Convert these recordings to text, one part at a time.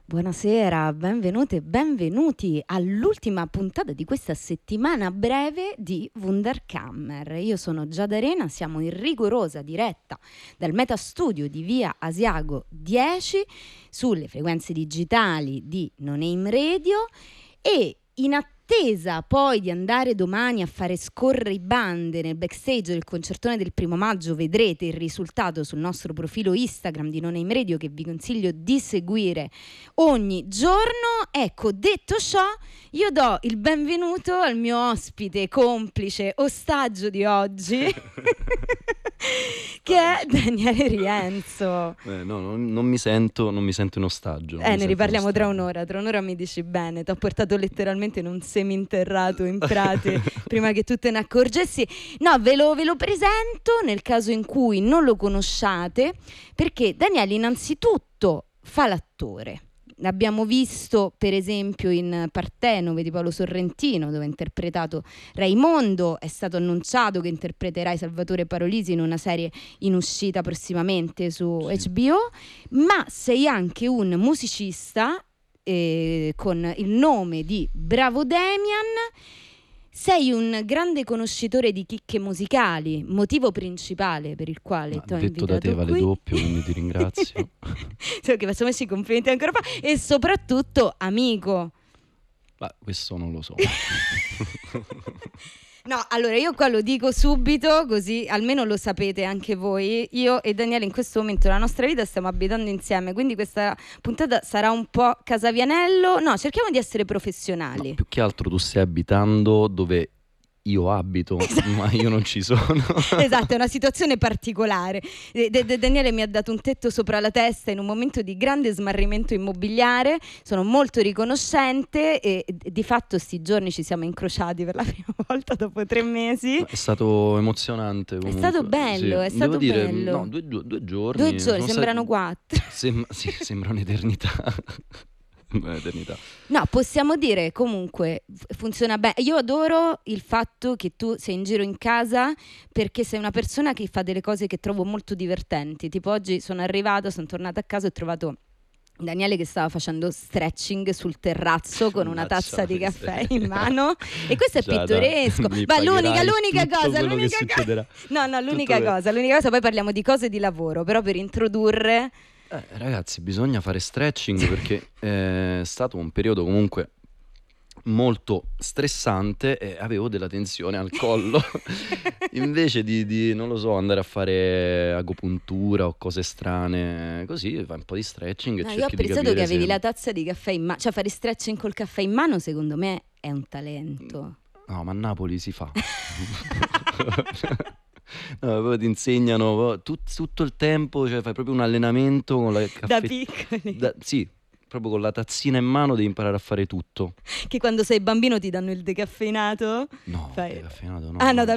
Buonasera, benvenute e benvenuti all'ultima puntata di questa settimana breve di Wunderkammer. Io sono Giada Arena, siamo in rigorosa diretta dal Metastudio di via Asiago 10 sulle frequenze digitali di No Name Radio e in attesa poi di andare domani a fare scorrere i bande nel backstage del concertone del 1° maggio, vedrete il risultato sul nostro profilo Instagram di No Name Radio, che vi consiglio di seguire ogni giorno. Ecco, detto ciò, io do il benvenuto al mio ospite, complice, ostaggio di oggi che è Daniele Rienzo. No, non mi sento in ostaggio. Ne riparliamo tra un'ora mi dici bene. Ti ho portato letteralmente in un seminterrato in Prati prima che tu te ne accorgessi. No, ve lo presento nel caso in cui non lo conosciate, perché Daniele innanzitutto fa l'attore. L'abbiamo visto per esempio in Partenove di Paolo Sorrentino, dove ha interpretato Raimondo. È stato annunciato che interpreterai Salvatore Parolisi in una serie in uscita prossimamente su HBO, ma sei anche un musicista con il nome di Bravo Damian. Sei un grande conoscitore di chicche musicali, motivo principale per il quale ti ho invitato da te vale qui. doppio, quindi ti ringrazio. Solo che facciamo i complimenti ancora fa, e soprattutto amico. Ma questo non lo so. No, allora io qua lo dico subito, così almeno lo sapete anche voi. Io e Daniele in questo momento della nostra vita stiamo abitando insieme, quindi questa puntata sarà un po' Casavianello. No, cerchiamo di essere professionali. No, più che altro tu stai abitando dove io abito, esatto. Ma io non ci sono. Esatto, è una situazione particolare. Daniele mi ha dato un tetto sopra la testa in un momento di grande smarrimento immobiliare. Sono molto riconoscente e di fatto sti giorni ci siamo incrociati per la prima volta dopo 3 mesi. È stato emozionante comunque. È stato bello, sì. è stato Devo dire, bello. No, due giorni. 2 giorni, sembrano 4. Sì, sembra un'eternità. Eternità. No, possiamo dire comunque funziona bene. Io adoro il fatto che tu sei in giro in casa, perché sei una persona che fa delle cose che trovo molto divertenti. Tipo oggi sono arrivata, sono tornata a casa e ho trovato Daniele che stava facendo stretching sul terrazzo con una tazza di caffè in mano, e questo è pittoresco. Ma l'unica cosa, l'unica cosa, poi parliamo di cose di lavoro, però per introdurre ragazzi, bisogna fare stretching perché è stato un periodo comunque molto stressante e avevo della tensione al collo. Invece di non lo so, andare a fare agopuntura o cose strane, così fai un po' di stretching e cerchi di capire. Io ho pensato che avevi la tazza di caffè in mano, cioè fare stretching col caffè in mano secondo me è un talento. No, ma a Napoli si fa. No, proprio ti insegnano tutto il tempo, cioè fai proprio un allenamento con la caffè... Da piccoli. Sì, proprio con la tazzina in mano devi imparare a fare tutto. Che quando sei bambino ti danno il decaffeinato? No, decaffeinato no. Ah no,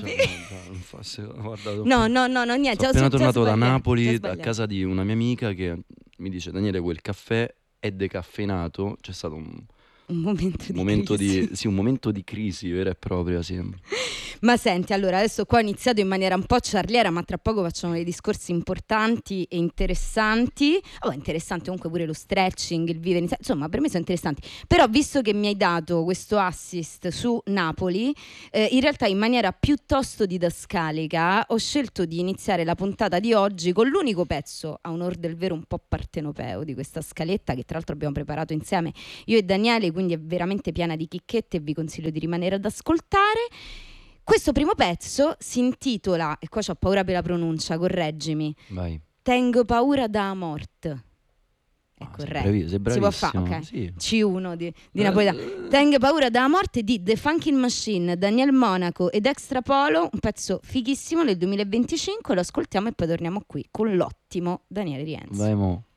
no, niente. Sono appena tornato da Napoli a casa di una mia amica che mi dice: Daniele, quel caffè è decaffeinato. C'è stato un momento di crisi vera e propria, sì. Ma senti, allora adesso qua ho iniziato in maniera un po' ciarliera, ma tra poco facciamo dei discorsi importanti e interessanti. Interessante comunque pure lo stretching, il vivere insieme, insomma per me sono interessanti. Però visto che mi hai dato questo assist su Napoli, in realtà in maniera piuttosto didascalica ho scelto di iniziare la puntata di oggi con l'unico pezzo, a onor del vero, un po' partenopeo di questa scaletta, che tra l'altro abbiamo preparato insieme io e Daniele, quindi è veramente piena di chicchette e vi consiglio di rimanere ad ascoltare. Questo primo pezzo si intitola, e qua c'ho paura per la pronuncia, correggimi. Vai. Tengo paura da mort. È corretto. Sei bravissimo. Si può fare, ok. Sì. C1 di napoletano. Tengo paura da morte di The Funkin' Machine, Daniel Monaco ed Extra Polo, un pezzo fighissimo del 2025. Lo ascoltiamo e poi torniamo qui con l'ottimo Daniele Rienzo. Vai mo.